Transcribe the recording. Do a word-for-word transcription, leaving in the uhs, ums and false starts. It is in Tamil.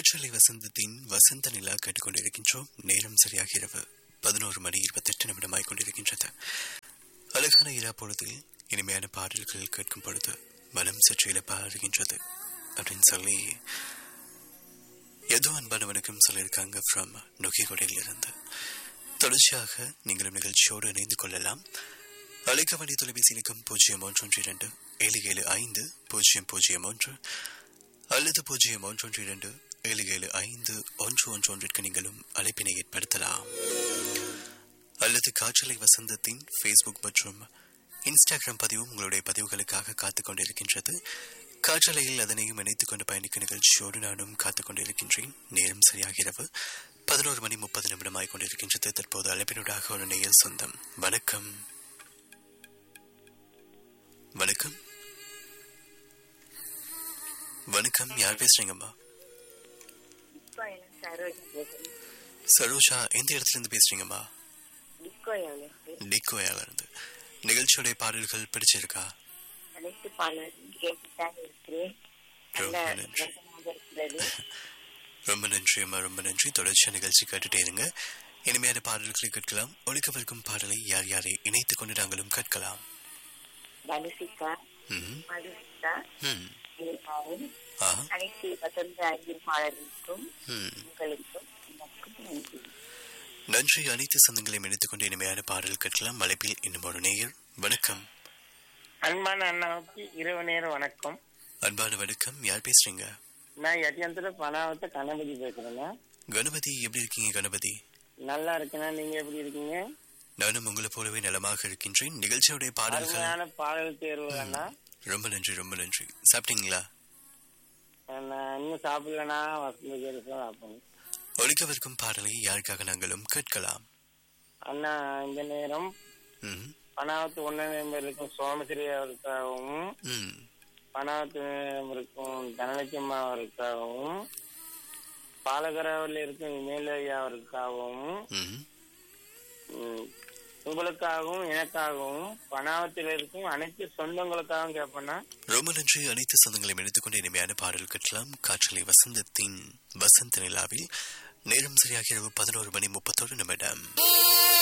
காற்றலை வசந்தத்தின் வசந்த நிலா கேட்டுக்கொண்டிருக்கின்றோம். நேரம் சரியாக இரவு பதினோரு மணி இருபத்தி எட்டு நிமிடமாய் கொண்டிருக்கின்றது. அழகான இரா பொழுதில் இனிமையான பாடல்கள் கேட்கும் பொழுது மனம் சற்று இழப்பாருகின்றது அப்படின்னு சொல்லி ஏதோ அன்பானவனுக்கும் சொல்லியிருக்காங்க ஃப்ரம் நொகிகொடையிலிருந்து. தொடர்ச்சியாக நீங்களும் நிகழ்ச்சியோடு இணைந்து கொள்ளலாம். அழைக்க வேண்டிய தொலைபேசி இலக்கம் பூஜ்ஜியம் ஒன்று ஒன்று இரண்டு ஏழு ஏழு ஐந்து பூஜ்ஜியம் பூஜ்ஜியம் ஒன்று அல்லது பூஜ்ஜியம் ஒன்று ஒன்று இரண்டு ஏழு ஏழு ஐந்து ஒன்று ஒன்று ஒன்றிற்கு நீங்களும் அழைப்பினை ஏற்படுத்தலாம். அல்லது காற்றலை வசந்தத்தின் ஃபேஸ்புக் மற்றும் இன்ஸ்டாகிராம் பதிவும் உங்களுடைய பதிவுகளுக்காக காத்துக் கொண்டிருக்கின்றது. காற்றலையில் அதனையும் இணைத்துக் கொண்டு பயணிக்க நிகழ்ச்சியோடு நானும் காத்துக் கொண்டிருக்கின்றேன். நேரம் சரியாக இரவு பதினோரு மணி முப்பது நிமிடமாய் கொண்டிருக்கின்றது. தற்போது அழைப்பினூடாக ஒரு நேயர் சொந்தம். வணக்கம். வணக்கம் வணக்கம் யார் பேசுறீங்கம்மா? சரோஜா, எந்த இடத்துல இருந்து பேசுறீங்கம்மா? டிக்கோயால இருந்து. நிகழ்ச்சியோடைய பாடல்கள் பிடிச்சிருக்கா? ரொம்ப நன்றி அம்மா, ரொம்ப நன்றி. தொடர்ச்சியா நிகழ்ச்சி கேட்டுட்டே இருங்க. இனிமையான பாடல்களை கேட்கலாம். ஒழிக்கவிருக்கும் பாடலை யார் யாரை இணைத்துக் கொண்டு நாங்களும் கேட்கலாம். நன்றி. அனைத்து சொந்தங்களையும் இணைத்துக் கொண்டு இனிமையான பாடல் கேட்கலாம். மலைப்பில் இன்னும் ஒரு நேயர். வணக்கம். அன்பான அண்ணாவுக்கு இரவு நேரம் வணக்கம். அன்பான வணக்கம். யார் பேசுறீங்க? நான் எட்டியந்தூர் பனாவத்த கணபதி பேசுறேன். கணபதி, எப்படி இருக்கீங்க கணபதி? நல்லா இருக்கேன். நீங்க எப்படி இருக்கீங்க? நானும் உங்களை போலவே நலமாக இருக்கின்றேன். நிகழ்ச்சியுடைய பாடல்கள் பாடல் தேர்வு அண்ணா. ரொம்ப நன்றி, ரொம்ப நன்றி. சாப்பிட்டீங்களா? இன்னும் சாப்பிடலனா வசந்த ஒழிக்கவிருக்கும் பாடலை யாருக்காக நாங்களும் கேட்கலாம். அண்ணா இந்த நேரம் பனாவத்து ஒன்னாம் இருக்கும் சோமஸ்ரீ அவருக்காகவும் பனாவத்து இருக்கும் தனலட்சுமா அவருக்காகவும் பாலகராவில் இருக்கும் இமேலையா அவருக்காகவும் உங்களுக்காகவும் எனக்காகவும் பனாவத்தில் இருக்கும் அனைத்து சொந்தங்களுக்காகவும் கேட்பேன்னா. ரொம்ப நன்றி. அனைத்து சொந்தங்களையும் எடுத்துக்கொண்டு இனிமையான பாடல் கட்டலாம். காற்றலை வசந்தத்தின் வசந்த நிலாவில் நேரம் சரியாக இரவு பதினோரு மணி முப்பத்தோரு நிமிடம்.